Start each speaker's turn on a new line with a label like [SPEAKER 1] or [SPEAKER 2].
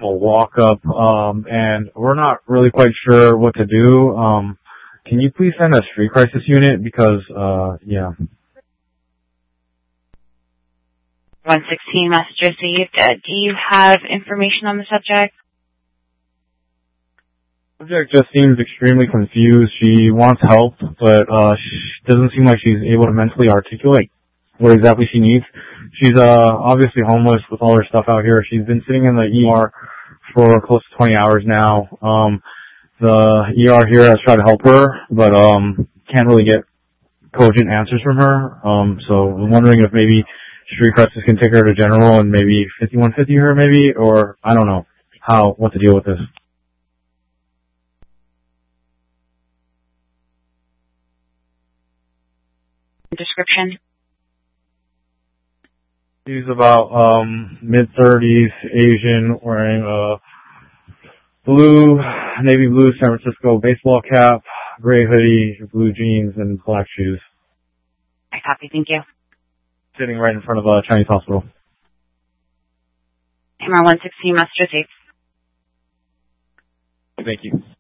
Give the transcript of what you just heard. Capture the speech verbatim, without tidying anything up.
[SPEAKER 1] a walk up, um, and we're not really quite sure what to do. Um, can you please send a street crisis unit? Because, uh, yeah.
[SPEAKER 2] one sixteen message received. Uh, do you have information on the subject?
[SPEAKER 1] The subject just seems extremely confused. She wants help, but uh, she doesn't seem like she's able to mentally articulate what exactly she needs. She's uh, obviously homeless with all her stuff out here. She's been sitting in the E R for close to twenty hours now. Um, the E R here has tried to help her, but um, can't really get cogent answers from her. Um, so I'm wondering if maybe Street Crisis can take her to General and maybe fifty-one fifty her maybe, or I don't know how, what to deal with this.
[SPEAKER 2] Description?
[SPEAKER 1] She's about um mid thirties, Asian, wearing a blue, navy blue San Francisco baseball cap, gray hoodie, blue jeans, and black shoes.
[SPEAKER 2] I copy, thank you.
[SPEAKER 1] Sitting right in front of a Chinese hospital.
[SPEAKER 2] M R one sixteen message received.
[SPEAKER 1] Thank you.